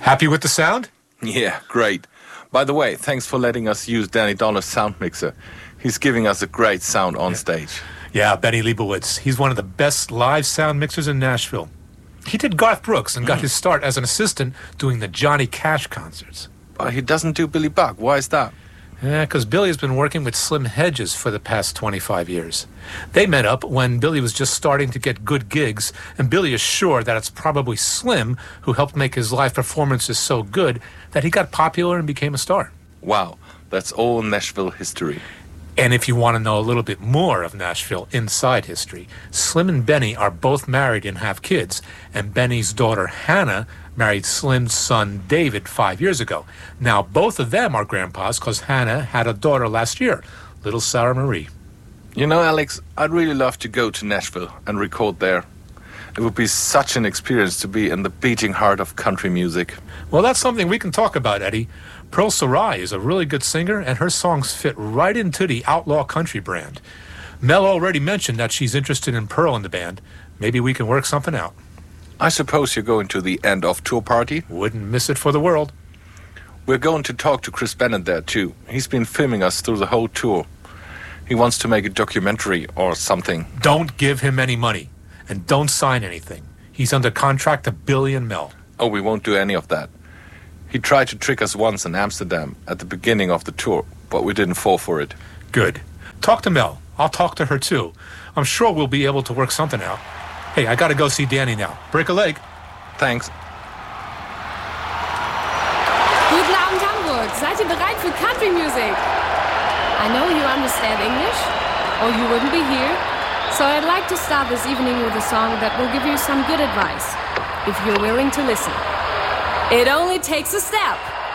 Happy with the sound? Yeah, great. By the way, thanks for letting us use Danny Donner's sound mixer. He's giving us a great sound on stage. Yeah, Benny Leibowitz. He's one of the best live sound mixers in Nashville. He did Garth Brooks and got his start as an assistant doing the Johnny Cash concerts. But he doesn't do Billy Buck. Why is that? Yeah, because Billy has been working with Slim Hedges for the past 25 years. They met up when Billy was just starting to get good gigs, and Billy is sure that it's probably Slim who helped make his live performances so good that he got popular and became a star. Wow, that's all Nashville history. And if you want to know a little bit more of Nashville inside history, Slim and Benny are both married and have kids, and Benny's daughter Hannah married Slim's son David 5 years ago. Now both of them are grandpas because Hannah had a daughter last year, little Sarah Marie. You know, Alex, I'd really love to go to Nashville and record there. It would be such an experience to be in the beating heart of country music. Well, that's something we can talk about, Eddie. Pearl Sarai is a really good singer, and her songs fit right into the outlaw country brand. Mel already mentioned that she's interested in Pearl in the band. Maybe we can work something out. I suppose you're going to the end of tour party? Wouldn't miss it for the world. We're going to talk to Chris Bennett there, too. He's been filming us through the whole tour. He wants to make a documentary or something. Don't give him any money, and don't sign anything. He's under contract to Billy and Mel. Oh, we won't do any of that. He tried to trick us once in Amsterdam at the beginning of the tour, but we didn't fall for it. Good. Talk to Mel. I'll talk to her, too. I'm sure we'll be able to work something out. Hey, I gotta go see Danny now. Break a leg. Thanks. Guten Abend, Hamburg. Seid ihr bereit für Country Music? I know you understand English, or you wouldn't be here. So I'd like to start this evening with a song that will give you some good advice, if you're willing to listen. It only takes a step.